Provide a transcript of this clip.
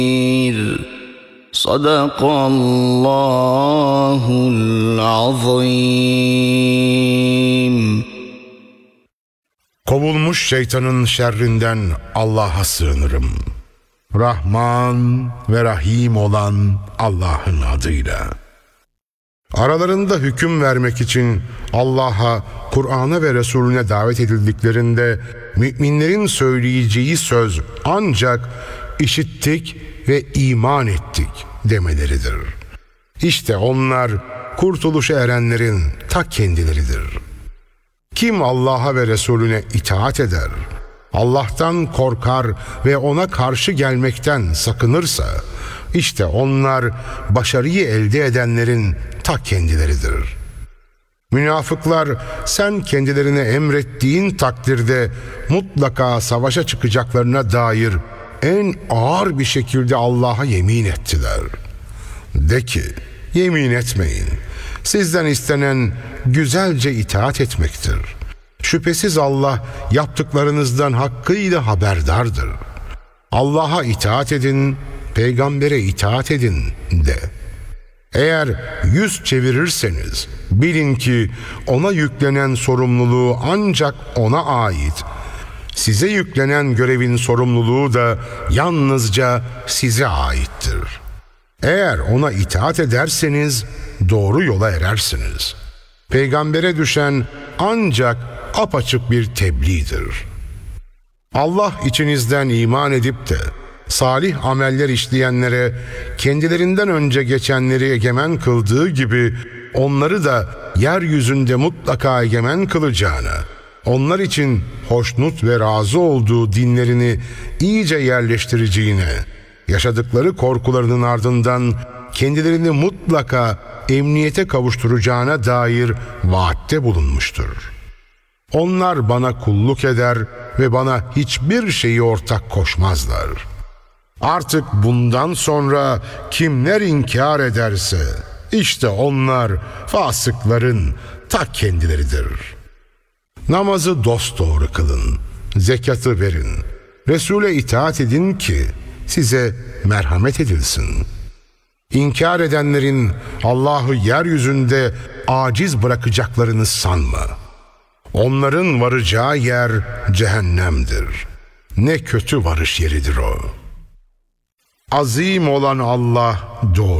Sadakallahul azim. Kovulmuş şeytanın şerrinden Allah'a sığınırım. Rahman ve Rahim olan Allah'ın adıyla. Aralarında hüküm vermek için Allah'a, Kur'an'a ve Resulüne davet edildiklerinde müminlerin söyleyeceği söz ancak işittik ve iman ettik demeleridir. İşte onlar kurtuluşa erenlerin ta kendileridir. Kim Allah'a ve Resulüne itaat eder, Allah'tan korkar ve ona karşı gelmekten sakınırsa, işte onlar başarıyı elde edenlerin ta kendileridir. Münafıklar sen kendilerine emrettiğin takdirde mutlaka savaşa çıkacaklarına dair en ağır bir şekilde Allah'a yemin ettiler. De ki, yemin etmeyin. Sizden istenen güzelce itaat etmektir. Şüphesiz Allah yaptıklarınızdan hakkıyla haberdardır. Allah'a itaat edin, peygambere itaat edin de. Eğer yüz çevirirseniz bilin ki ona yüklenen sorumluluğu ancak ona ait. Size yüklenen görevin sorumluluğu da yalnızca size aittir. Eğer ona itaat ederseniz doğru yola erersiniz. Peygambere düşen ancak apaçık bir tebliğdir. Allah içinizden iman edip de salih ameller işleyenlere kendilerinden önce geçenleri egemen kıldığı gibi onları da yeryüzünde mutlaka egemen kılacağına, onlar için hoşnut ve razı olduğu dinlerini iyice yerleştireceğine, yaşadıkları korkularının ardından kendilerini mutlaka emniyete kavuşturacağına dair vaatte bulunmuştur. Onlar bana kulluk eder ve bana hiçbir şeyi ortak koşmazlar. Artık bundan sonra kimler inkar ederse, işte onlar fasıkların ta kendileridir. Namazı dosdoğru kılın, zekatı verin, Resul'e itaat edin ki size merhamet edilsin. İnkar edenlerin Allah'ı yeryüzünde aciz bırakacaklarını sanma. Onların varacağı yer cehennemdir. Ne kötü varış yeridir o. Azim olan Allah doğru.